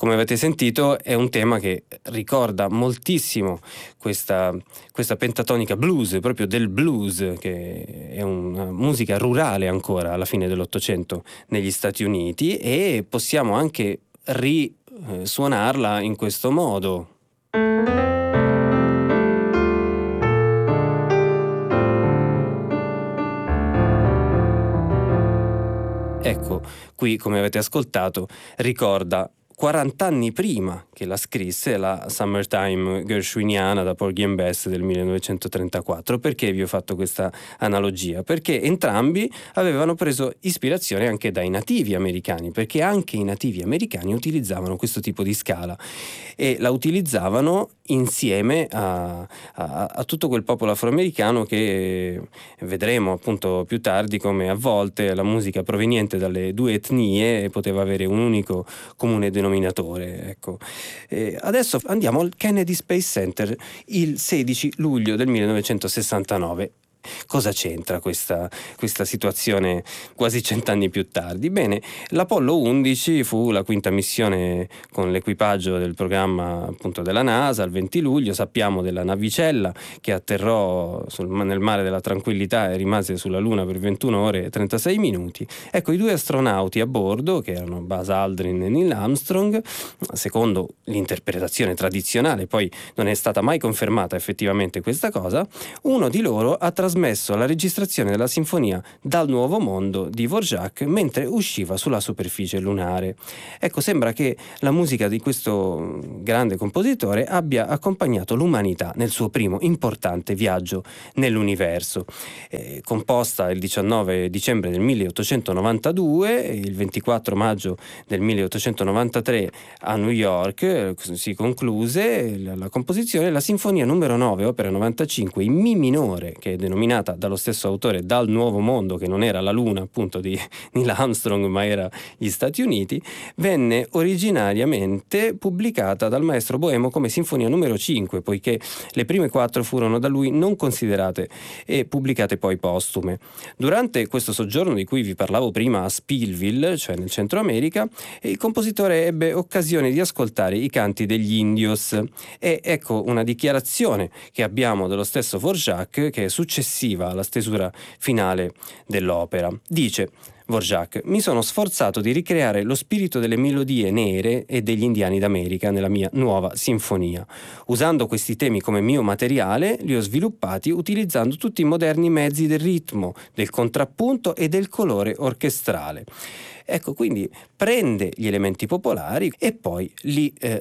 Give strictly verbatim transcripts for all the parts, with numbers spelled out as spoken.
come avete sentito, è un tema che ricorda moltissimo questa, questa pentatonica blues, proprio del blues, che è una musica rurale ancora alla fine dell'Ottocento negli Stati Uniti, e possiamo anche risuonarla in questo modo. Ecco, qui, come avete ascoltato, ricorda quaranta anni prima che la scrisse, la Summertime gershwiniana da Porgy and Bess del millenovecentotrentaquattro. Perché vi ho fatto questa analogia? Perché entrambi avevano preso ispirazione anche dai nativi americani, perché anche i nativi americani utilizzavano questo tipo di scala e la utilizzavano insieme a, a, a tutto quel popolo afroamericano che vedremo appunto più tardi come a volte la musica proveniente dalle due etnie poteva avere un unico comune denominatore. Ecco. E adesso andiamo al Kennedy Space Center il sedici luglio del millenovecentosessantanove. Cosa c'entra questa, questa situazione quasi cent'anni più tardi? Bene, l'Apollo undici fu la quinta missione con l'equipaggio del programma appunto della NASA. Il venti luglio sappiamo della navicella che atterrò sul, nel mare della Tranquillità e rimase sulla Luna per ventuno ore e trentasei minuti. Ecco, i due astronauti a bordo, che erano Buzz Aldrin e Neil Armstrong, secondo l'interpretazione tradizionale, poi non è stata mai confermata effettivamente questa cosa, uno di loro ha trasmesso trasmesso la registrazione della sinfonia Dal Nuovo Mondo di Dvorak mentre usciva sulla superficie lunare. Ecco, sembra che la musica di questo grande compositore abbia accompagnato l'umanità nel suo primo importante viaggio nell'universo. Eh, composta il diciannove dicembre del milleottocentonovantadue, il ventiquattro maggio del milleottocentonovantatré a New York eh, si concluse la, la composizione. La sinfonia numero nove, opera novantacinque in Mi minore, che è denominata dallo stesso autore Dal Nuovo Mondo, che non era la Luna appunto di Neil Armstrong ma era gli Stati Uniti, venne originariamente pubblicata dal maestro boemo come sinfonia numero cinque, poiché le prime quattro furono da lui non considerate e pubblicate poi postume. Durante questo soggiorno di cui vi parlavo prima a Spillville, cioè nel Centro America, il compositore ebbe occasione di ascoltare i canti degli Indios, e ecco una dichiarazione che abbiamo dello stesso Dvorak, che è successiva alla stesura finale dell'opera. Dice Dvorak: mi sono sforzato di ricreare lo spirito delle melodie nere e degli indiani d'America nella mia nuova sinfonia. Usando questi temi come mio materiale, li ho sviluppati utilizzando tutti i moderni mezzi del ritmo, del contrappunto e del colore orchestrale. Ecco, quindi prende gli elementi popolari e poi li eh,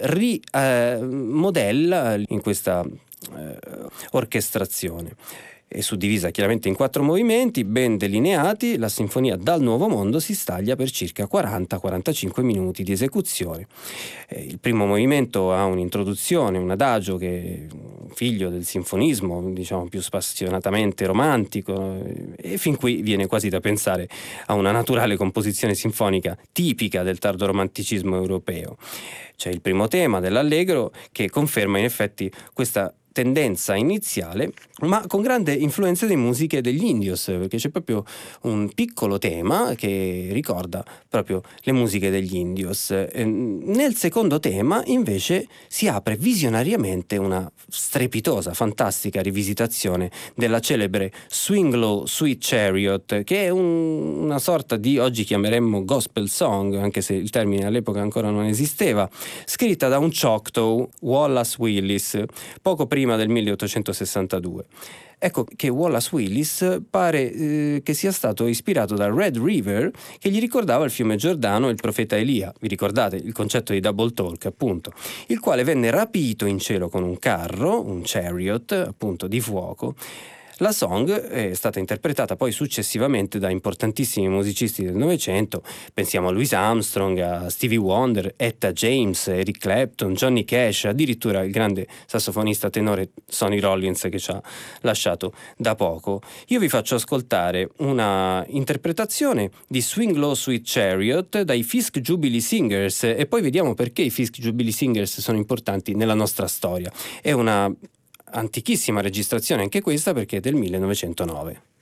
rimodella eh, in questa eh, orchestrazione. È suddivisa chiaramente in quattro movimenti ben delineati. La sinfonia Dal Nuovo Mondo si staglia per circa quaranta quarantacinque minuti di esecuzione. Eh, il primo movimento ha un'introduzione, un adagio che è figlio del sinfonismo, diciamo più spassionatamente romantico, e fin qui viene quasi da pensare a una naturale composizione sinfonica tipica del tardo romanticismo europeo. C'è il primo tema dell'allegro che conferma in effetti questa tendenza iniziale, ma con grande influenza di musiche degli Indios, perché c'è proprio un piccolo tema che ricorda proprio le musiche degli Indios. Nel secondo tema invece si apre visionariamente una strepitosa, fantastica rivisitazione della celebre Swing Low Sweet Chariot, che è un, una sorta di, oggi chiameremmo gospel song, anche se il termine all'epoca ancora non esisteva, scritta da un Choctaw, Wallace Willis, poco prima del milleottocentosessantadue. Ecco che Wallace Willis pare eh, che sia stato ispirato dal Red River, che gli ricordava il fiume Giordano e il profeta Elia. Vi ricordate il concetto di double talk, appunto, il quale venne rapito in cielo con un carro, un chariot, appunto, di fuoco. La song è stata interpretata poi successivamente da importantissimi musicisti del Novecento, pensiamo a Louis Armstrong, a Stevie Wonder, Etta James, Eric Clapton, Johnny Cash, addirittura il grande sassofonista tenore Sonny Rollins, che ci ha lasciato da poco. Io vi faccio ascoltare una interpretazione di Swing Low Sweet Chariot dai Fisk Jubilee Singers, e poi vediamo perché i Fisk Jubilee Singers sono importanti nella nostra storia. È una antichissima registrazione anche questa, perché è del millenovecentonove.